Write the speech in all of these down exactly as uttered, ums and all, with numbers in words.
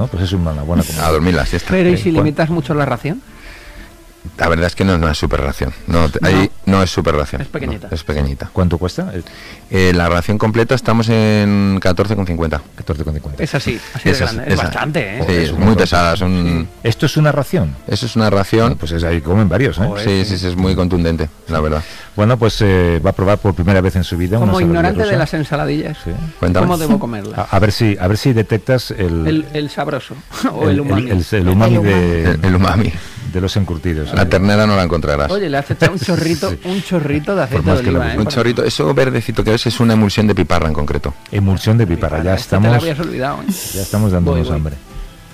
¿no? Pues es una buena comida. A dormir la siesta. Pero ¿y Sí, si bueno. limitas mucho la ración? La verdad es que no, no es super ración. No, te- No. ahí no es super ración. Es pequeñita. No, es pequeñita. ¿Cuánto cuesta? El Eh, la ración completa estamos en catorce con cincuenta. catorce con cincuenta. Es así, así de Esa es- grande. Es esa. bastante, ¿eh? Sí, es es un muy montón. pesada. Son, ¿Esto es una ración? Eso es una ración. Bueno, pues es, ahí comen varios, ¿eh? Joder. Sí, sí, sí, es muy contundente, la verdad. Bueno, pues eh, va a probar por primera vez en su vida una Como ensaladilla ignorante rusa. de las ensaladillas, Sí. Cuéntame. ¿cómo debo comerlas? A, a ver si a ver si detectas el El, el sabroso o el, el umami. el- el umami El de, El, el umami. de los encurtidos. La ternera no la encontrarás. Oye, le has echado un chorrito, un chorrito de aceite Por más de que oliva, le- ¿eh? Un Por- chorrito, eso verdecito que es, es una emulsión de piparra en concreto. Emulsión de piparra. Ya Esto te lo estamos habías olvidado, ¿eh? ya estamos dándonos Voy, voy. hambre.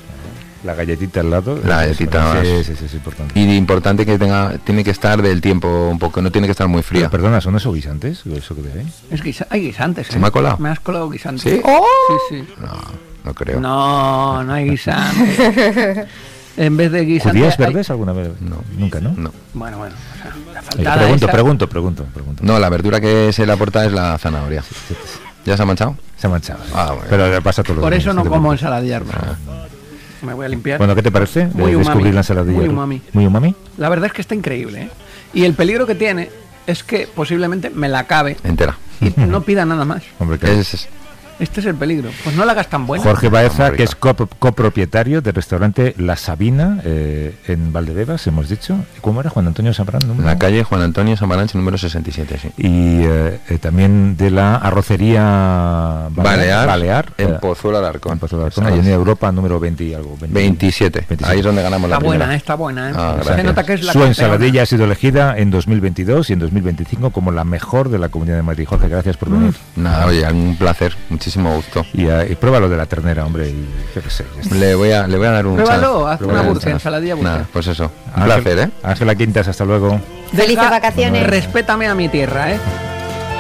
La galletita al lado. La galletita Sí, más. sí, sí, es importante. Y importante que tenga, tiene que estar del tiempo un poco, no tiene que estar muy fría. Pero, perdona, ¿son esos guisantes? ¿Eso que veis? Es guisa- hay guisantes, ¿eh? ¿Se me ha colado? Me has colado guisantes. ¿Sí? Sí, sí. No, no creo. No, no hay guisantes. En vez de guisantes... ¿Judías hay- verdes alguna vez? No. Nunca, ¿no? No. Bueno, bueno. O sea, la Eh, faltada pregunto, esa- pregunto, pregunto, pregunto. No, la verdura que se le aporta es la zanahoria. ¿Ya se ha manchado? Se ha manchado. Ah, bueno. Pero le pasa a todos los Por días, eso no te como preocupes. ensaladilla rusa. Me voy a limpiar. Bueno, ¿qué te parece? de Muy umami, descubrir la ensaladilla. muy rusa? umami. Muy umami. La verdad es que está increíble, ¿eh? Y el peligro que tiene es que posiblemente me la acabe Entera. y no pida nada más. Hombre, que Es, es- Este es el peligro. Pues no la hagas tan buena. Jorge Baeza, Muy que es rica. cop- copropietario del restaurante La Sabina eh, en Valdebebas, hemos dicho. ¿Cómo era? Juan Antonio Sabrán. en la calle Juan Antonio Samaranch, número sesenta y siete, sí. Y eh, eh, también de la arrocería Balear, Balear en eh, Pozuelo de Alarcón. en Pozuelo de Alarcón, Esa es. Avenida Europa número veinte y algo. veinte. veintisiete. veintisiete. Ahí es donde ganamos Está la primera. buena, ¿eh? Está buena, ¿eh? Ah, Se gracias. nota que es la Su campeona. ensaladilla ha sido elegida en dos mil veintidós y en dos mil veinticinco como la mejor de la Comunidad de Madrid. Jorge, gracias por venir. Nada, oye, un placer, muchísimo gusto. Y, eh, y prueba lo de la ternera, hombre. Y, yo qué sé. ya está. Le voy a, le voy a dar un Pruébalo, chance. haz Le una voy a dar un burcia, chance. ensaladilla burcia. Nada, pues eso. Un Ángel- placer, ¿eh? Ángela Quintas, hasta luego. Felices Deja- vacaciones. Respétame a mi tierra, ¿eh?